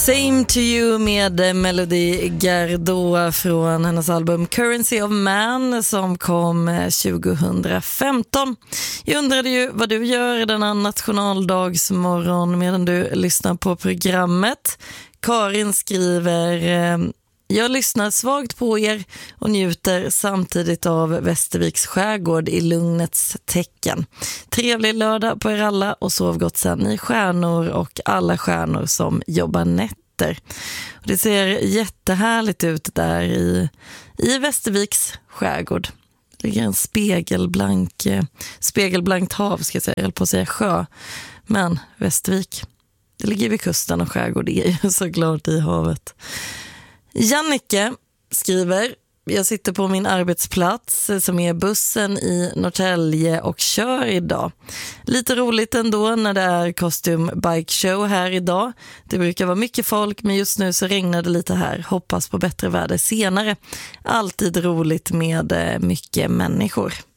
Same to you med Melody Gardot från hennes album Currency of Man som kom 2015. Jag undrade ju vad du gör denna nationaldagsmorgon medan du lyssnar på programmet. Karin skriver: jag lyssnar svagt på er och njuter samtidigt av Västerviks skärgård i lugnets tecken. Trevlig lördag på er alla och sov gott sen, ni stjärnor och alla stjärnor som jobbar nätter. Och det ser jättehärligt ut där i Västerviks skärgård. Det ligger en spegelblankt hav, ska jag säga, eller på att säga sjö. Men Västervik, det ligger vid kusten och skärgård är ju såklart i havet. Jannike skriver: jag sitter på min arbetsplats som är bussen i Norrtälje och kör idag. Lite roligt ändå när det är costume bike show här idag. Det brukar vara mycket folk men just nu så regnar det lite här. Hoppas på bättre väder senare. Alltid roligt med mycket människor.